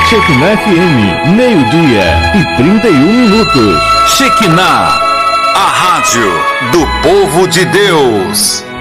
Shekinah FM, meio-dia e 31 minutos. Shekinah, a rádio do povo de Deus.